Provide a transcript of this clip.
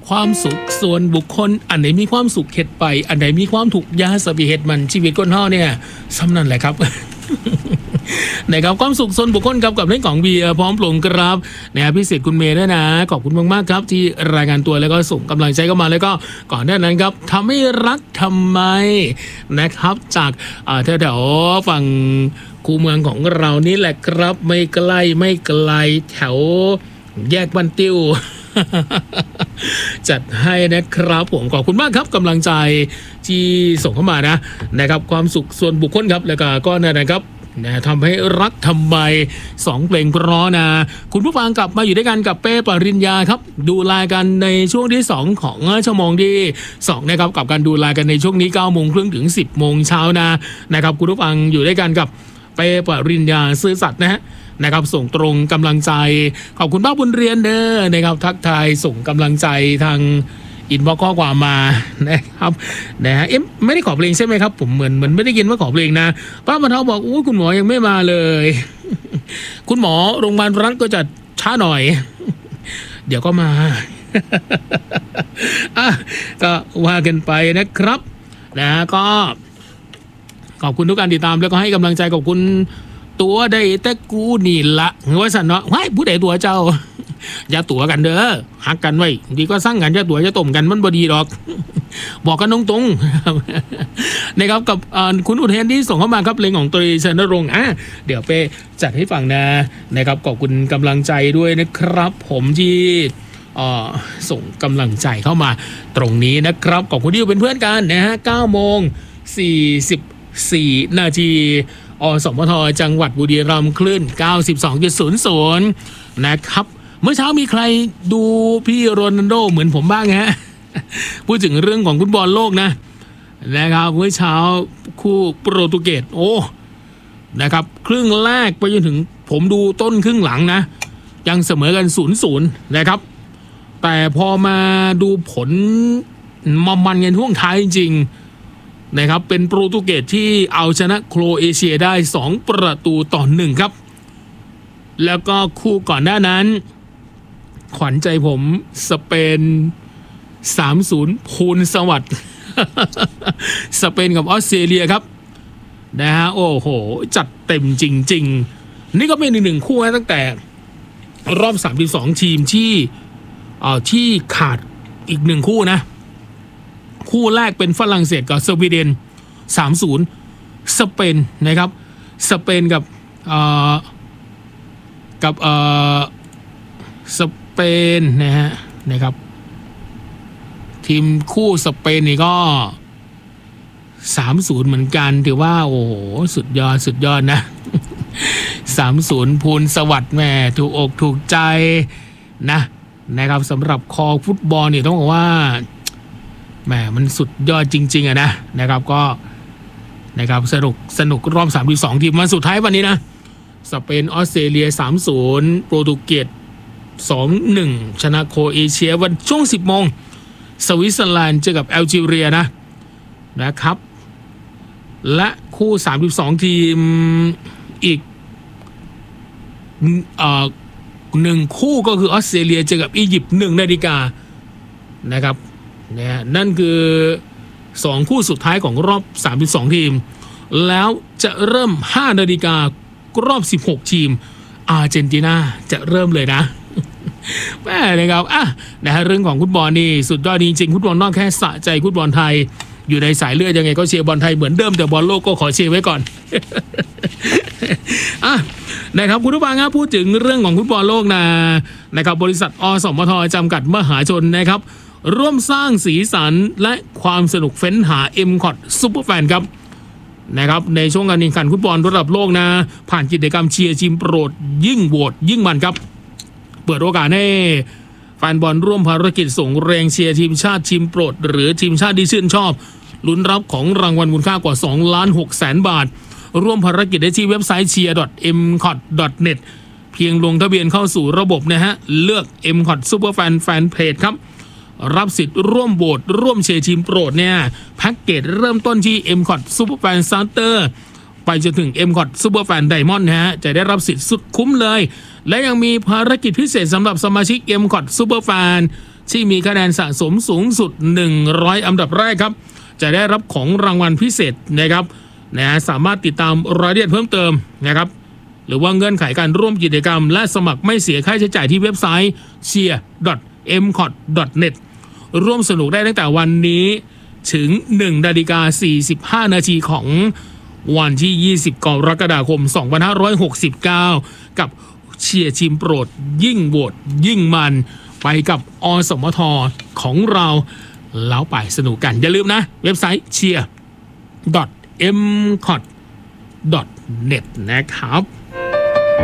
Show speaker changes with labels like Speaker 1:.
Speaker 1: ความสุขส่วนบุคคลอันไหนมีความสุขเข็ดไปอันไหนมีความถูกยาสบีเหตุมันชีวิตคนเฮาเนี่ยสำนั่นแหละครับ นะครับความสุขส่วนบุคคลครับกับเรื่องของเบียร์พร้อมปรุงครับนะพิเศษคุณเมย์ด้วยนะขอบคุณมากๆครับที่รายงานตัวแล้วก็ส่งกำลังใจเข้ามาแล้วก็ก่อนหน้านั้นครับทำให้รักทำไมนะครับจากแถวๆฝั่งคูเมืองของเรานี่แหละครับไม่ไกลแถวแยกบ้านติ้ว จัดให้นะครับผมขอบคุณมากครับกำลังใจที่ส่งเข้ามานะครับความสุขส่วนบุคคลครับแล้วก็นั่นนะครับทำให้รักทำไม2เพลงเพราะนะคุณผู้ฟังกลับมาอยู่ด้วยกันกับเป้ปริญญาครับดูแลกันในช่วงที่2ของชั่วโมงที่2นะครับกับการดูแลกันในช่วงนี้ 9:30 นถึง 10:00 นเช้านะครับคุณผู้ฟังอยู่ด้วยกันกับเป้ปริญญาซื่อสัตย์นะครับส่งตรงกำลังใจขอบคุณป้าบุญเรียนนะครับทักทายส่งกำลังใจทางอินบ็อกซ์ข้อความมานะครับไม่ได้ขอเพลงใช่ไหมครับผมเหมือนไม่ได้ยินว่าขอเพลงนะป้าบรรเทาบอกคุณหมอยังไม่มาเลย คุณหมอโรงพยาบาลรัฐก็จะช้าหน่อย เดี๋ยวก็มา ก็ว่ากันไปนะครับก็ขอบคุณทุกการติดตามแล้วก็ให้กำลังใจขอบคุณตัวได้แต่กูนี่ละว่าสันเนาะว้ายผู้ใดตัวเจ้า อย่าตัวกันเด้อหักกันไว้ดีก็สร้างกันอย่าตัวอย่าต้มกันมันบ่ดีหรอก บอกกันตรงๆ นะครับกับคุณอุเทนที่ส่งเข้ามาครับเพลงของตรีชนรงค์เดี๋ยวไปจัดให้ฟังนะครับขอบคุณกำลังใจด้วยนะครับผมที่ส่งกำลังใจเข้ามาตรงนี้นะครับขอบคุณที่อยู่เป็นเพื่อนกัน9:44 นาทีสมทจังหวัดบุรีรัมย์คลื่น 92.00 นะครับเมื่อเช้ามีใครดูพี่โรนัลโดเหมือนผมบ้างฮะ พูดถึงเรื่องของฟุตบอลโลกนะครับเมื่อเช้าคู่โปรตุเกสนะครับครึ่งแรกไปจนถึงผมดูต้นครึ่งหลังยังเสมอกัน 0-0 นะครับแต่พอมาดูผลมันกันช่วงท้ายจริงนะครับเป็นโปรตุเกสที่เอาชนะโครเอเชียได้2-1ครับแล้วก็คู่ก่อนหน้านั้นขวัญใจผมสเปน 3-0 พูนสวัสดิ์ สเปนกับออสเตรเลียครับโอ้โหจัดเต็มจริงๆนี่ก็เป็นหนึ่งคู่ตั้งแต่รอบ32ทีมที่ขาดอีก1คู่คู่แรกเป็นฝรั่งเศสกับสวีเดน 3-0 สเปนนะครับสเปนกับสเปนนะครับทีมคู่สเปนนี่ก็ 3-0 เหมือนกันถือว่าโอ้โหสุดยอดนะ 3-0 พูนสวัสดิ์แม่ถูกอกถูกใจนะครับสำหรับคอฟุตบอลนี่ต้องบอกว่าแหมมันสุดยอดจริงๆนะครับก็นะครับสนุกรอบ32ทีมวันสุดท้ายวันนี้สเปนออสเตรเลีย 3-0 โปรตุเกส 2-1 ชนะโครเอเชียวันช่วง 10 โมงสวิตเซอร์แลนด์เจอกับแอลจีเรียนะครับและคู่32ทีมอีก1คู่ก็คือออสเตรเลียเจอกับอียิปต์ 1 นาฬิกานะครับนั่นคือ2คู่สุดท้ายของรอบ32ทีมแล้วจะเริ่ม 5 นาฬิการอบ16ทีมอาร์เจนตินาจะเริ่มเลยแม่นะครับเรื่องของฟุตบอลนี่สุดยอดจริงๆฟุตบอลนอกแค่สะใจฟุตบอลไทยอยู่ในสายเลือดยังไงก็เชียร์บอลไทยเหมือนเดิมแต่บอลโลกก็ขอเชียร์ไว้ก่อน นะครับคุณผู้ฟังครับพูดถึงเรื่องของฟุตบอลโลกนะครับบริษัทอสมทจำกัดมหาชนนะครับร่วมสร้างสีสันและความสนุกเฟ้นหา M-KOT Superfan ครับนะครับในช่วงการแข่งขันฟุตบอลระดับโลกผ่านกิจกรรมเชียร์ทีมโปรดยิ่งโหวตยิ่งมันครับเปิดโอกาสให้แฟนบอลร่วมภารกิจส่งแรงเชียร์ทีมชาติทีมโปรดหรือทีมชาติที่ชื่นชอบลุ้นรับของรางวัลมูลค่ากว่า 2,600,000 บาทร่วมภารกิจได้ที่เว็บไซต์ cheer.mkot.net เพียงลงทะเบียนเข้าสู่ระบบเลือก M-KOT Superfan Fan Page ครับรับสิทธิ์ร่วมโหวตร่วมเชียร์ทีมโปรดแพ็กเกจเริ่มต้นที่ M-KOT Superfan Starter ไปจนถึง M-KOT Superfan Diamond จะได้รับสิทธิ์สุดคุ้มเลยและยังมีภารกิจพิเศษสำหรับสมาชิก M-KOT Superfan ที่มีคะแนนสะสมสูงสุด100อันดับแรกครับจะได้รับของรางวัลพิเศษนะครับสามารถติดตามรายละเอียดเพิ่มเติมนะครับหรือว่าเงื่อนไขการร่วมกิจกรรมและสมัครไม่เสียค่าใช้จ่ายที่เว็บไซต์ cheer.mcot.net ร่วมสนุกได้ตั้งแต่วันนี้ถึง 1:45 นาทีของวันที่ 20 กรกฎาคม 2569 กับเชียร์ทีมโปรดยิ่งโหวตยิ่งมันไปกับอสมทของเราแล้วไปสนุกกันอย่าลืมนะเว็บไซต์ cheer.mcot.net นะครับ